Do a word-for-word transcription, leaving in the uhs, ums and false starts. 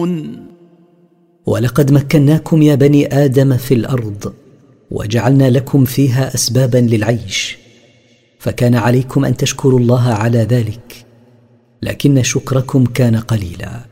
تعلمون. ولقد مكناكم يا بني آدم في الأرض وجعلنا لكم فيها أسبابا للعيش، فكان عليكم أن تشكروا الله على ذلك، لكن شكركم كان قليلا.